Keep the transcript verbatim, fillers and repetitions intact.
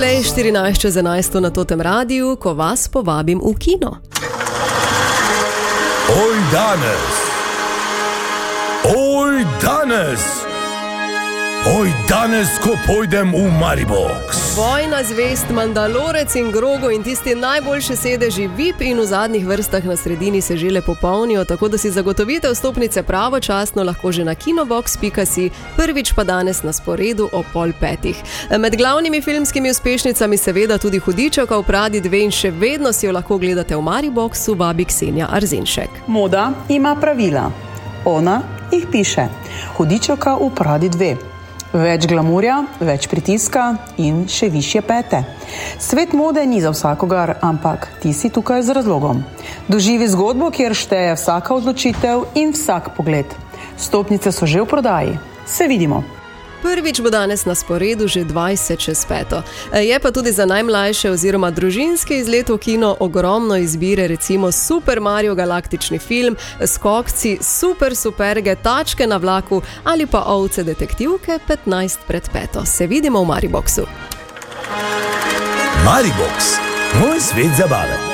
Doslej štirinajst čez enajsto na Totem radiju, ko vas povabim v kino. Oj danes! Oj danes! Oj danes, ko pojdem v Maribox. Vojna zvest, Mandalorec in Grogu in tisti najboljše sedeži V I P in v zadnjih vrstah na sredini se že lepo polnijo, tako da si zagotovite vstopnice pravočasno lahko že na kinobox pika si, prvič pa danes na sporedu o pol petih. Med glavnimi filmskimi uspešnicami seveda tudi Hudičevka v Pradi dve in še vedno si jo lahko gledate v Mariboxu, vabi Ksenija Arzinšek. Moda ima pravila. Ona jih piše. Hudičevka v Pradi dve. Več glamurja, več pritiska in še višje pete. Svet mode ni za vsakogar, ampak ti si tukaj z razlogom. Doživi zgodbo, kjer šteje vsaka odločitev in vsak pogled. Stopnice so že v prodaji. Se vidimo. Prvič bo danes na sporedu že dvajset čez peto. Je pa tudi za najmlajše oziroma družinske izlete v kino ogromno izbire, recimo Super Mario galaktični film, Skokci, Super Superge, Tačke na vlaku ali pa Ovce detektivke petnajst pred peto. Se vidimo v Mariboxu. Maribox, moj svet zabave.